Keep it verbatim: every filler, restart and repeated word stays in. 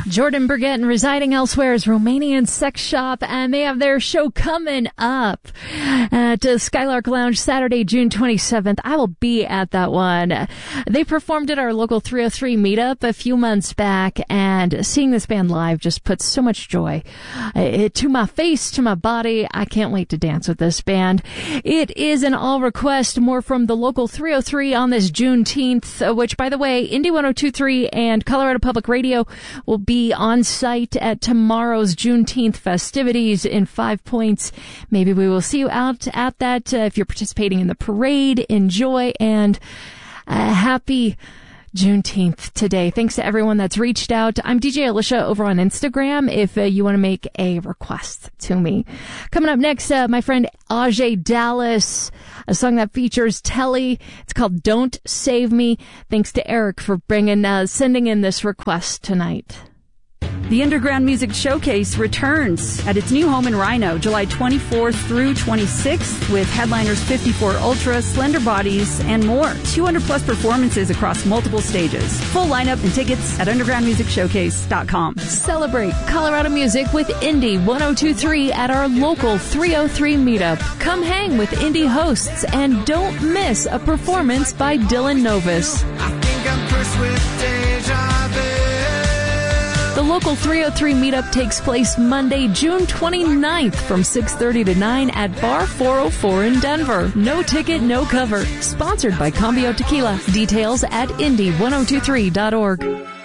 Jordan Burgett and Residing Elsewhere's Romanian Sex Shop, and they have their show coming up at uh, Skylark Lounge Saturday, June twenty-seventh. I will be at that one. They performed at our local three oh three meetup a few months back, and seeing this band live just puts so much joy uh, to my face, to my body. I can't wait to dance with this band. It is an all request, more from the local three oh three on this Juneteenth, uh, which, by the way, Indy one oh two point three and Colorado Public Radio will be on site at tomorrow's Juneteenth festivities in Five Points. Maybe we will see you out at that. Uh, if you're participating in the parade, enjoy, and uh, happy Juneteenth today. Thanks to everyone that's reached out. I'm D J Alicia over on Instagram if uh, you want to make a request to me. Coming up next, uh, my friend Ajay Dallas, a song that features Telly. It's called Don't Save Me. Thanks to Eric for bringing, uh, sending in this request tonight. The Underground Music Showcase returns at its new home in Rhino, July twenty-fourth through twenty-sixth, with headliners fifty-four Ultra, Slender Bodies, and more. two hundred plus performances across multiple stages. Full lineup and tickets at underground music showcase dot com. Celebrate Colorado music with Indy one oh two point three at our local three oh three meetup. Come hang with Indy hosts and don't miss a performance by Dylan Novus. I think I'm cursed with deja vu. The local three oh three meetup takes place Monday, June twenty-ninth from six thirty to nine at Bar four oh four in Denver. No ticket, no cover. Sponsored by Cambio Tequila. Details at indy ten twenty-three dot org.